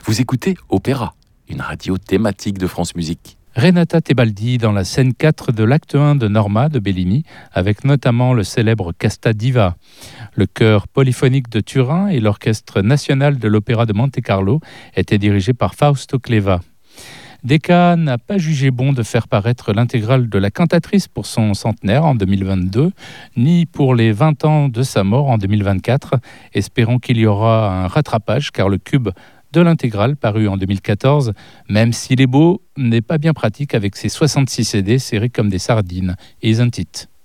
Vous écoutez Opéra, une radio thématique de France Musique. Renata Tebaldi dans la scène 4 de l'acte 1 de Norma de Bellini, avec notamment le célèbre Casta Diva. Le chœur polyphonique de Turin et l'orchestre national de l'Opéra de Monte-Carlo étaient dirigés par Fausto Cleva. Decca n'a pas jugé bon de faire paraître l'intégrale de La Cantatrice pour son centenaire en 2022, ni pour les 20 ans de sa mort en 2024. Espérons qu'il y aura un rattrapage, car le cube de l'intégrale, paru en 2014, même s'il est beau, n'est pas bien pratique avec ses 66 CD serrés comme des sardines, isn't it?